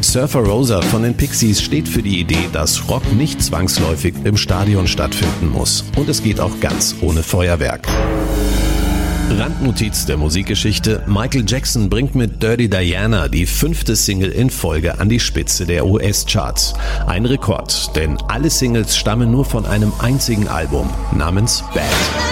Surfer Rosa von den Pixies steht für die Idee, dass Rock nicht zwangsläufig im Stadion stattfinden muss. Und es geht auch ganz ohne Feuerwerk. Randnotiz der Musikgeschichte: Michael Jackson bringt mit Dirty Diana die 5. Single in Folge an die Spitze der US-Charts. Ein Rekord, denn alle Singles stammen nur von einem einzigen Album namens Bad.